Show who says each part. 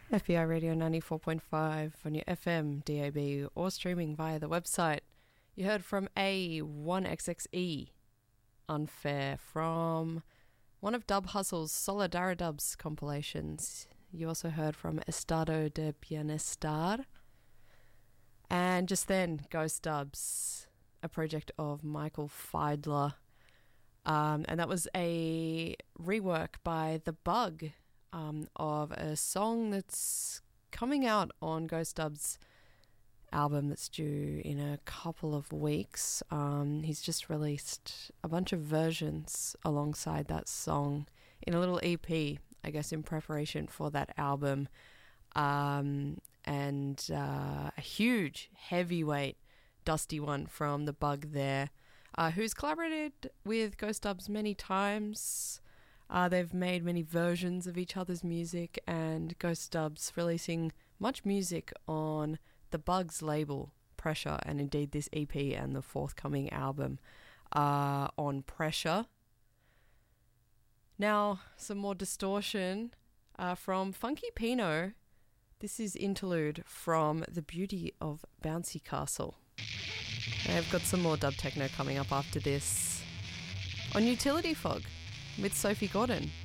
Speaker 1: FBI Radio 94.5 on your FM, DAB, or streaming via the website. You heard from A1XXE, Unfair, from one of Dub Hustle's Solidaridubs compilations. You also heard from Estado de Bienestar. And just then, Ghost Dubs, a project of Michael Feidler. And that was a rework by The Bug of a song that's coming out on Ghost Dubs' album that's due in a couple of weeks. He's just released a bunch of versions alongside that song in a little EP, I guess, in preparation for that album. And a huge, heavyweight, dusty one from The Bug there, who's collaborated with Ghost Dubs many times. They've made many versions of each other's music, and Ghost Dubs releasing much music on The Bug's label, Pressure, and indeed this EP and the forthcoming album on Pressure. Now, some more distortion from Funky Pino. This is Interlude from The Beauty of Bouncy Castle. I've got some more dub techno coming up after this on Utility Fog with Sophie Gordon.